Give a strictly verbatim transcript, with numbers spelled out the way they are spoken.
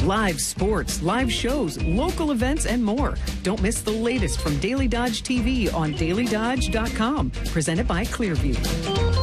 Live sports, live shows, local events, and more. Don't miss the latest from Daily Dodge T V on daily dodge dot com. Presented by Clearview.